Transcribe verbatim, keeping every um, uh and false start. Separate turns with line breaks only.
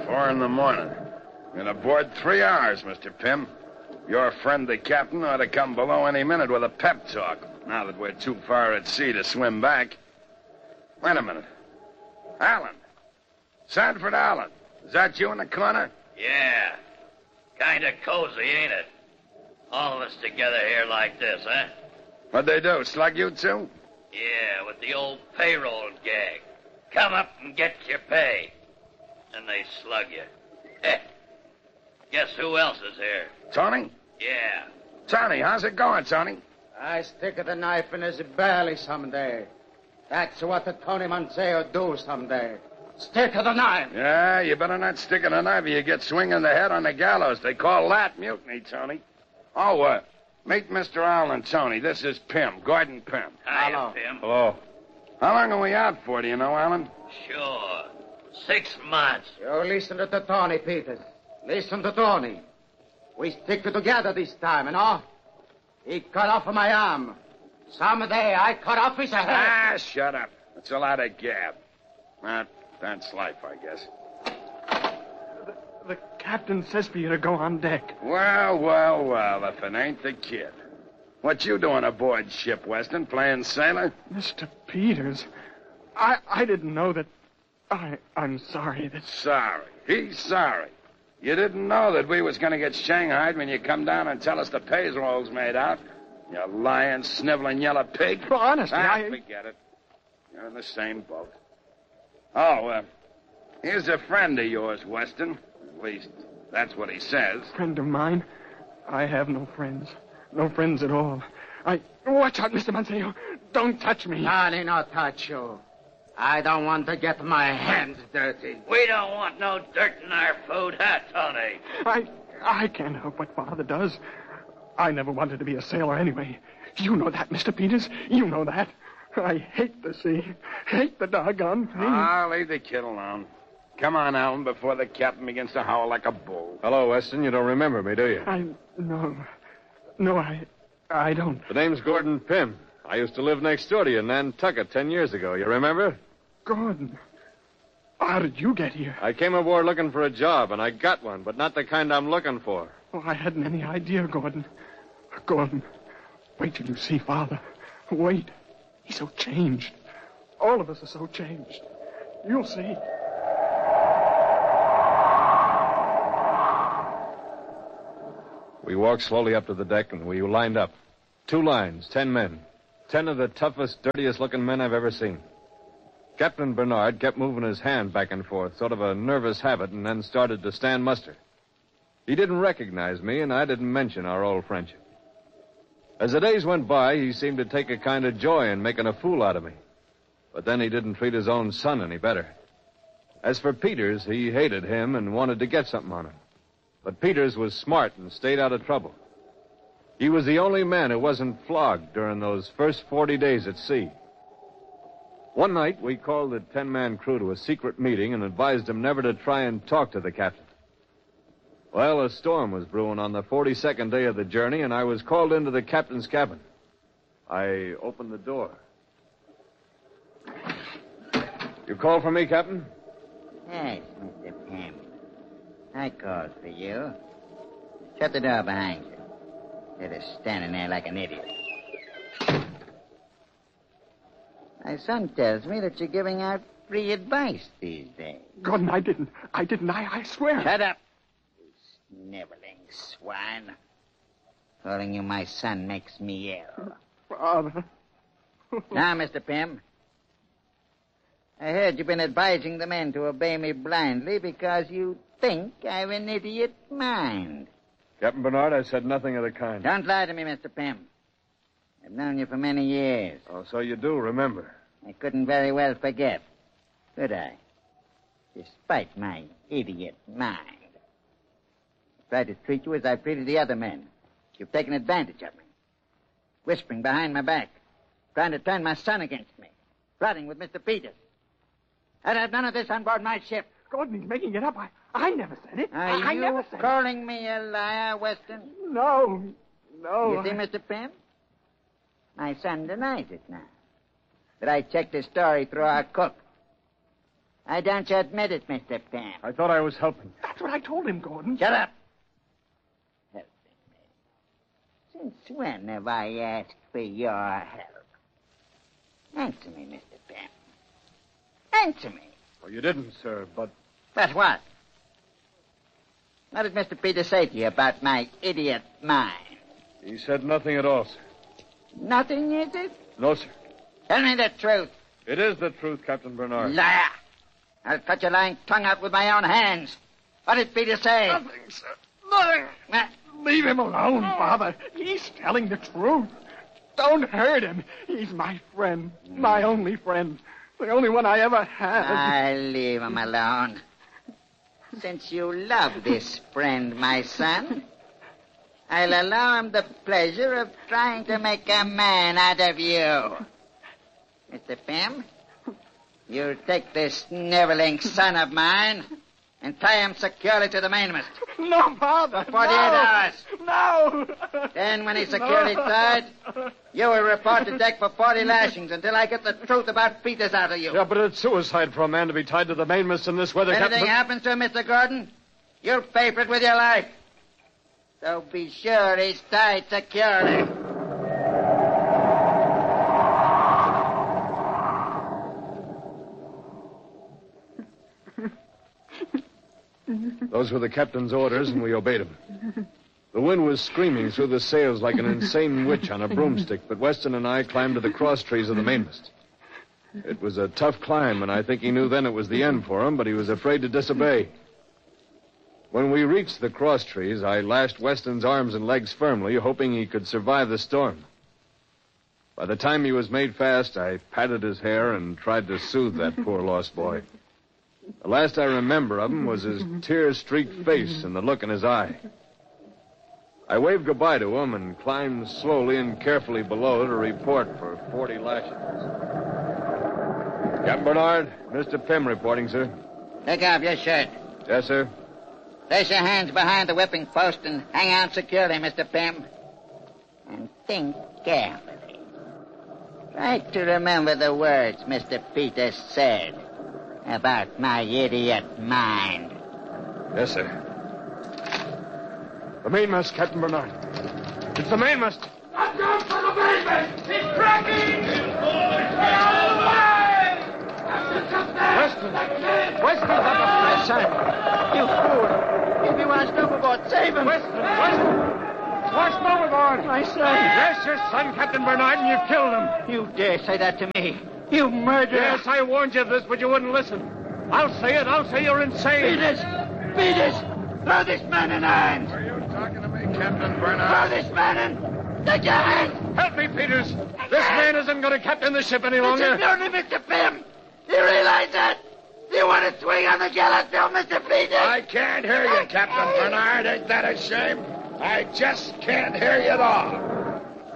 Four in the morning. Been aboard three hours, Mister Pym. Your friend, the captain, ought to come below any minute with a pep talk, now that we're too far at sea to swim back. Wait a minute. Allen. Sanford Allen. Is that you in the corner?
Yeah. Kind of cozy, ain't it? All of us together here like this, huh?
What'd they do, slug you too?
Yeah, with the old payroll gag. Come up and get your pay. And they slug you. Heh. Guess who else is here?
Tony?
Yeah.
Tony, how's it going, Tony?
I stick the knife in his belly someday. That's what the Tony Manceo do someday. Stick to the knife.
Yeah, you better not stick in a knife or you get swinging the head on the gallows. They call that mutiny, Tony. Oh, uh, meet Mister Allen and Tony. This is Pym, Gordon Pym.
Hiya, Pym.
Hello. How long are we out for, do you know, Allen?
Sure. Six months.
You listen to the Tony, Peters. Listen to Tony. We stick together this time, you know? He cut off my arm. Someday I cut off his head.
Ah, shut up. It's a lot of gab. Well, that's life, I guess.
The, the captain says for you to go on deck.
Well, well, well, if it ain't the kid. What you doing aboard ship, Weston? Playing sailor?
Mister Peters, I I didn't know that... I, I'm sorry that...
Sorry. He's sorry. You didn't know that we was going to get shanghaied when you come down and tell us the payroll's made out? You lying, sniveling yellow pig.
Well, honestly,
ah,
I...
forget it. You're in the same boat. Oh, uh, here's a friend of yours, Weston. At least, that's what he says.
Friend of mine? I have no friends. No friends at all. I... Watch out, Mister Manceo. Don't touch me.
Tony, no touch you. I don't want to get my hands dirty.
We don't want no dirt in our food, huh, Tony?
I... I can't help what Father does. I never wanted to be a sailor anyway. You know that, Mister Peters. You know that. I hate the sea. Hate the doggone thing.
Ah, leave the kid alone. Come on, Allen, before the captain begins to howl like a bull.
Hello, Weston. You don't remember me, do you?
I... No. No, I... I don't.
The name's Gordon Pym. I used to live next door to you in Nantucket ten years ago. You remember?
Gordon. How did you get here?
I came aboard looking for a job, and I got one, but not the kind I'm looking for.
Oh, I hadn't any idea, Gordon. Gordon, wait till you see Father. Wait. He's so changed. All of us are so changed. You'll see.
We walked slowly up to the deck, and we lined up. Two lines, ten men. Ten of the toughest, dirtiest-looking men I've ever seen. Captain Bernard kept moving his hand back and forth, sort of a nervous habit, and then started to stand muster. He didn't recognize me, and I didn't mention our old friendship. As the days went by, he seemed to take a kind of joy in making a fool out of me. But then he didn't treat his own son any better. As for Peters, he hated him and wanted to get something on him. But Peters was smart and stayed out of trouble. He was the only man who wasn't flogged during those first forty days at sea. One night, we called the ten-man crew to a secret meeting and advised them never to try and talk to the captain. Well, a storm was brewing on the forty-second day of the journey, and I was called into the captain's cabin. I opened the door. You called for me, Captain?
Yes, Mister Pym. I called for you. Shut the door behind you. Instead of standing there like an idiot. My son tells me that you're giving out free advice these days.
Gordon, I didn't. I didn't. I, I swear.
Shut up, you sniveling swine. Calling you my son makes me ill.
Father.
Now, Mister Pym, I heard you've been advising the men to obey me blindly because you think I've an idiot mind.
Captain Bernard, I said nothing of the kind.
Don't lie to me, Mister Pym. I've known you for many years.
Oh, so you do remember.
I couldn't very well forget, could I? Despite my idiot mind. I tried to treat you as I've treated the other men. You've taken advantage of me. Whispering behind my back. Trying to turn my son against me. Plotting with Mister Peters. I'd have none of this on board my ship.
Gordon, he's making it up. I, I never said it.
Are
I, I
you
never said
calling
it.
me a liar, Weston?
No. No.
You see,
I...
Mister Pym? My son denies it now. That I checked his story through our cook. Why don't you admit it, Mister Pym?
I thought I was helping.
That's what I told him, Gordon.
Shut up. Helping me. Since when have I asked for your help? Answer me, Mister Pym. Answer me.
Well, you didn't, sir, but...
But what? What did Mister Peters say to you about my idiot mind?
He said nothing at all, sir.
Nothing, is it?
No, sir.
Tell me the truth.
It is the truth, Captain Bernard.
Liar. I'll cut your lying tongue out with my own hands. What did Peters say?
Nothing, sir. Nothing.
Uh,
Leave him alone, Father. He's telling the truth. Don't hurt him. He's my friend. My only friend. The only one I ever had.
I'll leave him alone. Since you love this friend, my son, I'll allow him the pleasure of trying to make a man out of you. Mister Pym, you take this sniveling son of mine and tie him securely to the mainmast.
No, Father.
For forty-eight hours.
No.
Then, when he's securely
No.
tied, you will report to deck for forty lashings until I get the truth about Peters out of you.
Yeah, but it's suicide for a man to be tied to the mainmast in this weather,
If anything
Captain.
happens to him, Mister Gordon, you'll pay for it with your life. So be sure he's tied securely.
Those were the captain's orders, and we obeyed him. The wind was screaming through the sails like an insane witch on a broomstick, but Weston and I climbed to the cross trees of the mainmast. It was a tough climb, and I think he knew then it was the end for him, but he was afraid to disobey. When we reached the cross trees, I lashed Weston's arms and legs firmly, hoping he could survive the storm. By the time he was made fast, I patted his hair and tried to soothe that poor lost boy. The last I remember of him was his tear-streaked face and the look in his eye. I waved goodbye to him and climbed slowly and carefully below to report for forty lashings. Captain Bernard, Mister Pym reporting, sir.
Take off your shirt.
Yes, sir.
Place your hands behind the whipping post and hang on securely, Mister Pym. And think carefully. Try to remember the words Mister Peters said about my idiot mind.
Yes, sir. The mainmast, Captain Bernard. It's the mainmast.
Look out for the mainmast! He's cracking! Get out of the way!
Weston!
Weston's up my son. You fool. He'll be washed overboard. Save him.
Weston! Weston! Washed overboard!
My son.
Yes, your son, Captain Bernard, and you've killed him.
You dare say that to me? You murderer!
Yes, I warned you of this, but you wouldn't listen. I'll say it. I'll say you're insane.
Peters! Peters! Throw this man in irons!
Are you talking to me, Captain
Throw
Bernard?
this man in! Take your hands!
Help me, Peters. This man isn't going to captain the ship any
It's
longer.
only Mister Pym! You realize that? You want to swing on the gallows still, Mister Peters?
I can't hear you, Captain Bernard. Ain't that a shame? I just can't hear you at all.